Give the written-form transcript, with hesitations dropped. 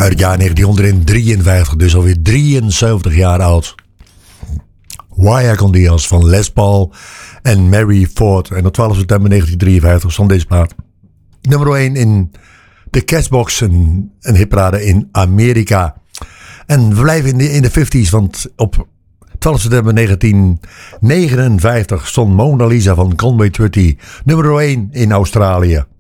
Uit het jaar 1953, dus alweer 73 jaar oud. Why Con Diaz van Les Paul en Mary Ford. En op 12 september 1953 stond deze plaat nummer 1 in de Cashbox, een hitparade in Amerika. En we blijven in de 50s, want op 12 september 1959 stond Mona Lisa van Conway Twitty nummer 1 in Australië.